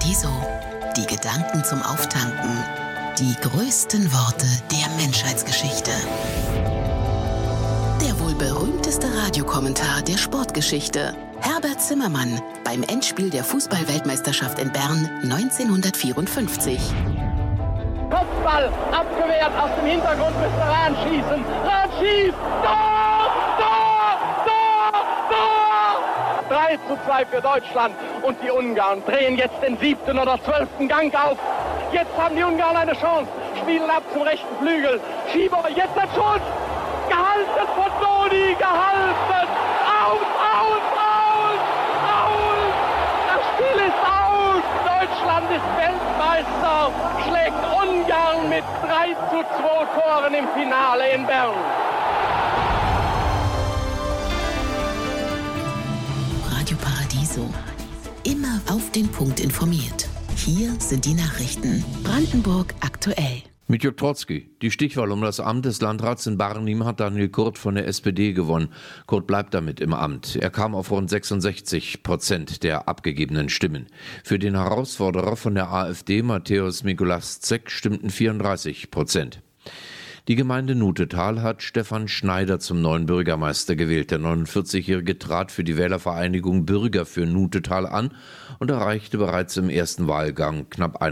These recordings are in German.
Paradiso. Die Gedanken zum Auftanken. Die größten Worte der Menschheitsgeschichte. Der wohl berühmteste Radiokommentar der Sportgeschichte. Herbert Zimmermann beim Endspiel der Fußball-Weltmeisterschaft in Bern 1954. Kopfball abgewehrt, aus dem Hintergrund müsste Rahn schießen. Rahn schießt! Tor! Tor! Tor! Tor! 3:2 für Deutschland. Und die Ungarn drehen jetzt den 7. oder 12. Gang auf. Jetzt haben die Ungarn eine Chance. Spielen ab zum rechten Flügel. Schieber, jetzt der Schuss! Gehalten von Doni! Gehalten! Aus! Aus! Aus! Aus! Das Spiel ist aus! Deutschland ist Weltmeister! Schlägt Ungarn mit 3:2 Toren im Finale in Bern. Radio Paradiso. Immer auf den Punkt informiert. Hier sind die Nachrichten. Brandenburg aktuell. Mit Jörg Trotzki. Die Stichwahl um das Amt des Landrats in Barnim hat Daniel Kurt von der SPD gewonnen. Kurt bleibt damit im Amt. Er kam auf rund 66% der abgegebenen Stimmen. Für den Herausforderer von der AfD, Mateusz Mikulášek, stimmten 34%. Die Gemeinde Nutetal hat Stefan Schneider zum neuen Bürgermeister gewählt. Der 49-Jährige trat für die Wählervereinigung Bürger für Nutetal an und erreichte bereits im ersten Wahlgang knapp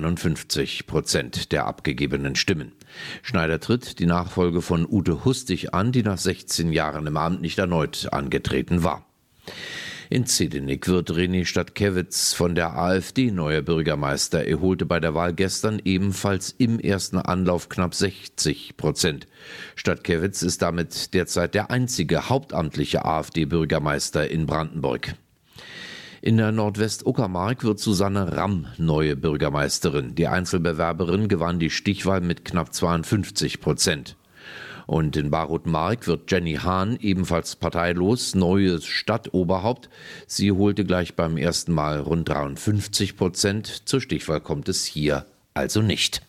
51% der abgegebenen Stimmen. Schneider tritt die Nachfolge von Ute Hustig an, die nach 16 Jahren im Amt nicht erneut angetreten war. In Zedinik wird René Statkiewicz von der AfD neuer Bürgermeister. Er holte bei der Wahl gestern ebenfalls im ersten Anlauf knapp 60%. Statkiewicz ist damit derzeit der einzige hauptamtliche AfD-Bürgermeister in Brandenburg. In der Nordwestuckermark wird Susanne Ramm neue Bürgermeisterin. Die Einzelbewerberin gewann die Stichwahl mit knapp 52%. Und in Barutmark wird Jenny Hahn, ebenfalls parteilos, neues Stadtoberhaupt. Sie holte gleich beim ersten Mal rund 53%. Zur Stichwahl kommt es hier also nicht.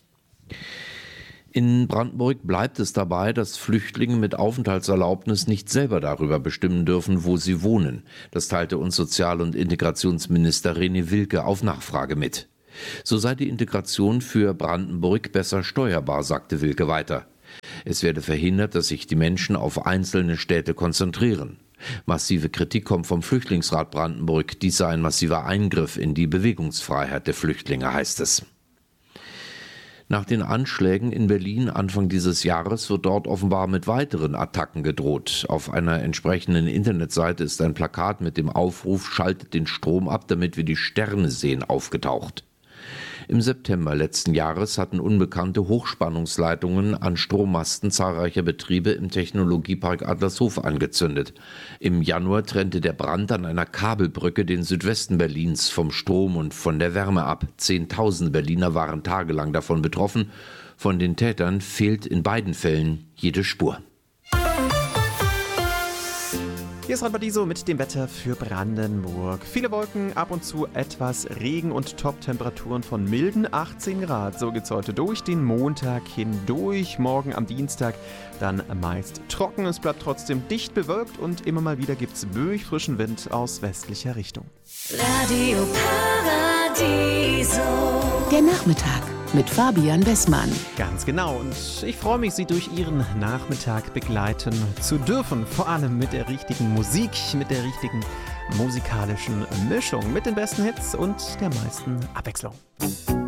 In Brandenburg bleibt es dabei, dass Flüchtlinge mit Aufenthaltserlaubnis nicht selber darüber bestimmen dürfen, wo sie wohnen. Das teilte uns Sozial- und Integrationsminister René Wilke auf Nachfrage mit. So sei die Integration für Brandenburg besser steuerbar, sagte Wilke weiter. Es werde verhindert, dass sich die Menschen auf einzelne Städte konzentrieren. Massive Kritik kommt vom Flüchtlingsrat Brandenburg. Dies sei ein massiver Eingriff in die Bewegungsfreiheit der Flüchtlinge, heißt es. Nach den Anschlägen in Berlin Anfang dieses Jahres wird dort offenbar mit weiteren Attacken gedroht. Auf einer entsprechenden Internetseite ist ein Plakat mit dem Aufruf „Schaltet den Strom ab, damit wir die Sterne sehen" aufgetaucht. Im September letzten Jahres hatten unbekannte Hochspannungsleitungen an Strommasten zahlreicher Betriebe im Technologiepark Adlershof angezündet. Im Januar trennte der Brand an einer Kabelbrücke den Südwesten Berlins vom Strom und von der Wärme ab. Zehntausende Berliner waren tagelang davon betroffen. Von den Tätern fehlt in beiden Fällen jede Spur. Hier ist Radio Paradiso mit dem Wetter für Brandenburg. Viele Wolken, ab und zu etwas Regen und Top-Temperaturen von milden 18 Grad. So geht's heute durch den Montag hindurch. Morgen am Dienstag dann meist trocken. Es bleibt trotzdem dicht bewölkt und immer mal wieder gibt's böig frischen Wind aus westlicher Richtung. Radio Paradiso. Der Nachmittag mit Fabian Wessmann. Ganz genau, und ich freue mich, Sie durch Ihren Nachmittag begleiten zu dürfen. Vor allem mit der richtigen Musik, mit der richtigen musikalischen Mischung, mit den besten Hits und der meisten Abwechslung.